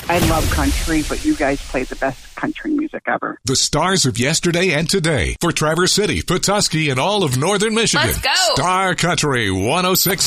I love country, but you guys play the best country music ever. The stars of yesterday and today for Traverse City, Petoskey, and all of northern Michigan. Let's go. Star Country 106.